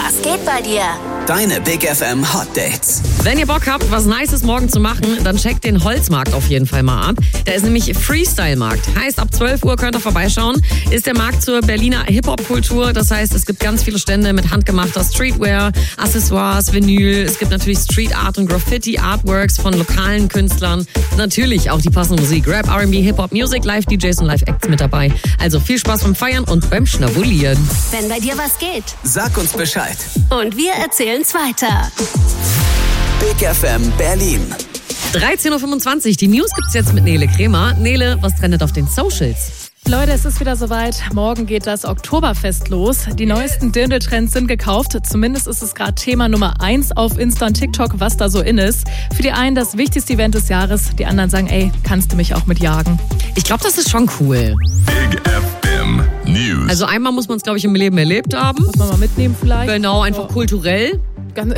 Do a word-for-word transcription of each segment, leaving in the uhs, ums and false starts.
Was geht bei dir? Deine Big F M Hot Dates. Wenn ihr Bock habt, was Nices morgen zu machen, dann checkt den Holzmarkt auf jeden Fall mal ab. Der ist nämlich Freestyle-Markt. Heißt, ab zwölf Uhr könnt ihr vorbeischauen. Ist der Markt zur Berliner Hip-Hop-Kultur. Das heißt, es gibt ganz viele Stände mit handgemachter Streetwear, Accessoires, Vinyl. Es gibt natürlich Street Art und Graffiti, Artworks von lokalen Künstlern. Natürlich auch die passende Musik. Rap, R and B, Hip-Hop, Music, Live-D Js und Live-Acts mit dabei. Also viel Spaß beim Feiern und beim Schnabulieren. Wenn bei dir was geht. Sag uns Bescheid. Und wir erzählen's weiter. Big F M Berlin. dreizehn Uhr fünfundzwanzig. Die News gibt's jetzt mit Nele Kremer. Nele, was trendet auf den Socials? Leute, es ist wieder soweit. Morgen geht das Oktoberfest los. Die neuesten Dirndl-Trends sind gekauft. Zumindest ist es gerade Thema Nummer eins auf Insta und TikTok, was da so in ist. Für die einen das wichtigste Event des Jahres. Die anderen sagen, ey, kannst du mich auch mitjagen? Ich glaube, das ist schon cool. Big F M News. Also einmal muss man es, glaube ich, im Leben erlebt haben. Muss man mal mitnehmen vielleicht. Genau, einfach So. Kulturell. Ganz,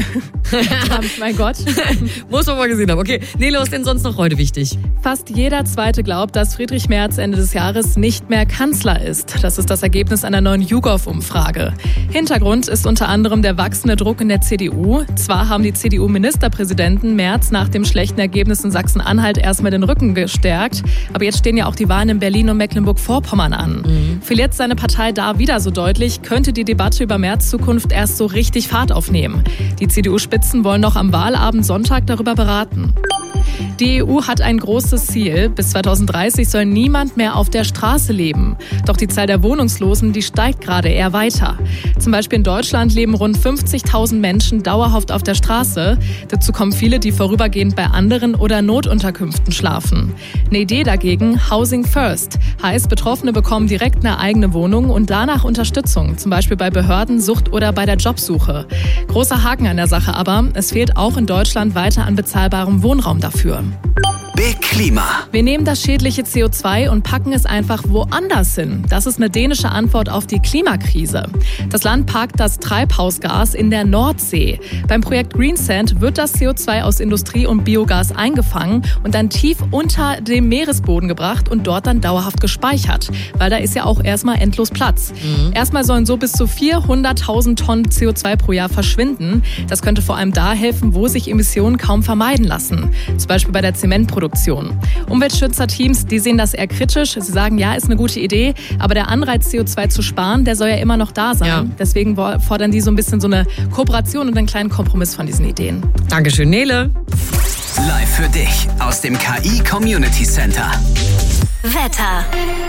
mein Gott. Muss man mal gesehen haben. Okay, Nele, was ist denn sonst noch heute wichtig? Fast jeder Zweite glaubt, dass Friedrich Merz Ende des Jahres nicht mehr Kanzler ist. Das ist das Ergebnis einer neuen YouGov-Umfrage. Hintergrund ist unter anderem der wachsende Druck in der C D U. Zwar haben die C D U-Ministerpräsidenten Merz nach dem schlechten Ergebnis in Sachsen-Anhalt erstmal den Rücken gestärkt. Aber jetzt stehen ja auch die Wahlen in Berlin und Mecklenburg-Vorpommern an. Mhm. Verliert seine Partei da wieder so deutlich, könnte die Debatte über Merz' Zukunft erst so richtig Fahrt aufnehmen. Die C D U-Spitzen wollen noch am Wahlabend Sonntag darüber beraten. Die E U hat ein großes Ziel. Bis zweitausenddreißig soll niemand mehr auf der Straße leben. Doch die Zahl der Wohnungslosen, die steigt gerade eher weiter. Zum Beispiel in Deutschland leben rund fünfzigtausend Menschen dauerhaft auf der Straße. Dazu kommen viele, die vorübergehend bei anderen oder Notunterkünften schlafen. Eine Idee dagegen, Housing First. Heißt, Betroffene bekommen direkt eine eigene Wohnung und danach Unterstützung. Zum Beispiel bei Behörden, Sucht oder bei der Jobsuche. Großer Haken an der Sache aber, es fehlt auch in Deutschland weiter an bezahlbarem Wohnraum dafür. Big Klima. Wir nehmen das schädliche C O zwei und packen es einfach woanders hin. Das ist eine dänische Antwort auf die Klimakrise. Das Land parkt das Treibhausgas in der Nordsee. Beim Projekt Greensand wird das C O zwei aus Industrie und Biogas eingefangen und dann tief unter dem Meeresboden gebracht und dort dann dauerhaft gespeichert. Weil da ist ja auch erstmal endlos Platz. Mhm. Erstmal sollen so bis zu vierhunderttausend Tonnen C O zwei pro Jahr verschwinden. Das könnte vor allem da helfen, wo sich Emissionen kaum vermeiden lassen. Zum Beispiel bei der Zementproduktion. Umweltschützerteams, die sehen das eher kritisch. Sie sagen, ja, ist eine gute Idee, aber der Anreiz, C O zwei zu sparen, der soll ja immer noch da sein. Ja. Deswegen fordern die so ein bisschen so eine Kooperation und einen kleinen Kompromiss von diesen Ideen. Dankeschön, Nele. Live für dich aus dem K I Community Center. Wetter.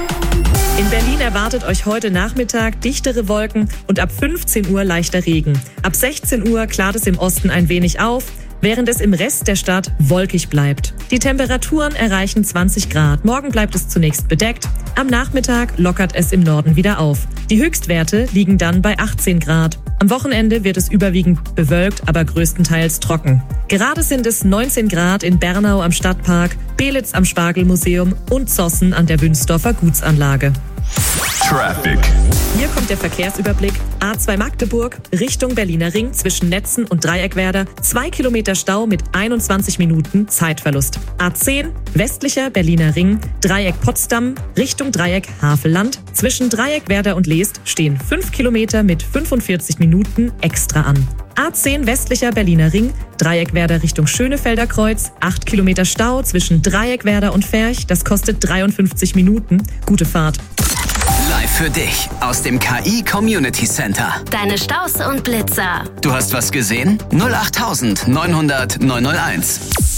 In Berlin erwartet euch heute Nachmittag dichtere Wolken und ab fünfzehn Uhr leichter Regen. Ab sechzehn Uhr klart es im Osten ein wenig auf, während es im Rest der Stadt wolkig bleibt. Die Temperaturen erreichen zwanzig Grad. Morgen bleibt es zunächst bedeckt. Am Nachmittag lockert es im Norden wieder auf. Die Höchstwerte liegen dann bei achtzehn Grad. Am Wochenende wird es überwiegend bewölkt, aber größtenteils trocken. Gerade sind es neunzehn Grad in Bernau am Stadtpark, Belitz am Spargelmuseum und Zossen an der Wünsdorfer Gutsanlage. Traffic. Hier kommt der Verkehrsüberblick. A zwei Magdeburg, Richtung Berliner Ring zwischen Netzen und Dreieckwerder. Zwei Kilometer Stau mit einundzwanzig Minuten Zeitverlust. A zehn, westlicher Berliner Ring, Dreieck Potsdam, Richtung Dreieck Havelland. Zwischen Dreieckwerder und Leest stehen fünf Kilometer mit fünfundvierzig Minuten extra an. A zehn westlicher Berliner Ring, Dreieckwerder Richtung Schönefelder Kreuz, acht Kilometer Stau zwischen Dreieckwerder und Ferch, das kostet dreiundfünfzig Minuten. Gute Fahrt. Live für dich aus dem K I Community Center. Deine Staus und Blitzer. Du hast was gesehen? null acht neunhundert neunhunderteins.